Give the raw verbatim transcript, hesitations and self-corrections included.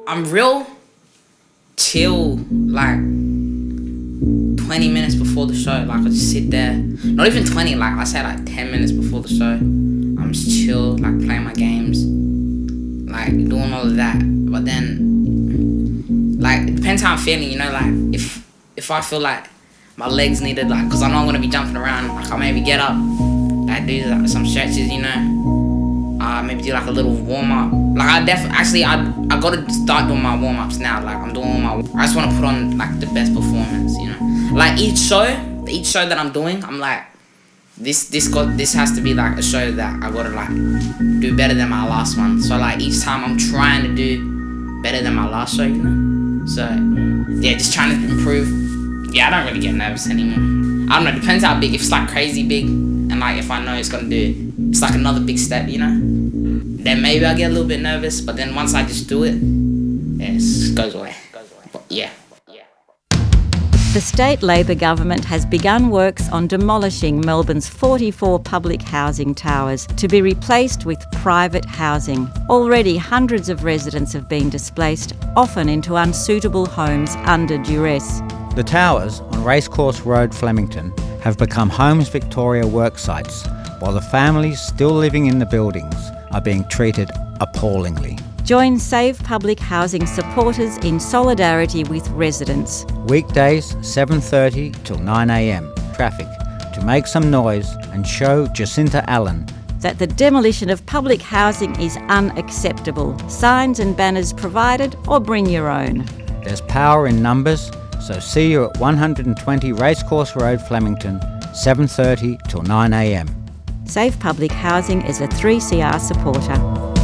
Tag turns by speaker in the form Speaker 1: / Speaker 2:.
Speaker 1: I'm real chill, like twenty minutes before the show. Like I just sit there, not even twenty. Like I say, like ten minutes before the show. I'm just chill, like playing my games, like doing all of that. But then, like it depends how I'm feeling, you know. Like if if I feel like my legs needed, like, cause I know I'm gonna be jumping around. Like I maybe get up, like do like, some stretches, you know. Uh, maybe do like a little warm up. Like I definitely, actually, I I gotta start doing my warm ups now. Like I'm doing all my. I just want to put on like the best performance, you know. Like each show, each show that I'm doing, I'm like, this this got this has to be like a show that I gotta like do better than my last one. So like each time I'm trying to do better than my last show, you know. So yeah, just trying to improve. Yeah, I don't really get nervous anymore. I don't know. Depends how big. If it's like crazy big, and like if I know it's gonna do. It's like another big step, you know? Then maybe I get a little bit nervous, but then once I just do it, yeah, it goes away. But yeah.
Speaker 2: The state Labor government has begun works on demolishing Melbourne's forty-four public housing towers to be replaced with private housing. Already hundreds of residents have been displaced, often into unsuitable homes under duress.
Speaker 3: The towers on Racecourse Road, Flemington, have become Homes Victoria work sites, while the families still living in the buildings are being treated appallingly.
Speaker 2: Join Save Public Housing supporters in solidarity with residents.
Speaker 3: Weekdays seven thirty till nine a m. Traffic to make some noise and show Jacinta Allen
Speaker 2: that the demolition of public housing is unacceptable. Signs and banners provided, or bring your own.
Speaker 3: There's power in numbers, so see you at one hundred twenty Racecourse Road, Flemington, seven thirty till nine a m.
Speaker 2: Save Public Housing is a three C R supporter.